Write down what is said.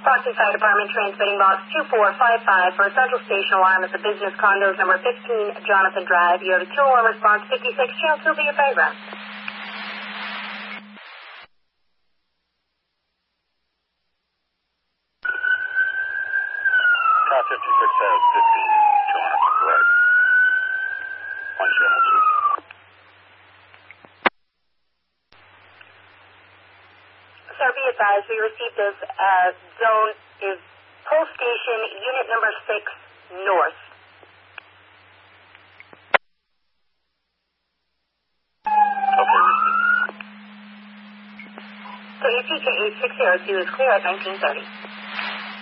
Boston Fire Department transmitting box 2455 for a central station alarm at the business condos number 15 Jonathan Drive. You have a 2-alarm response 56. Channel 2 be your background. Car 56 has 15 Jonathan Drive. On channel 2. Sir, be advised, we received this zone is Pole Station, unit number 6, north. Okay, received. So your TK 8602 is clear at 1930.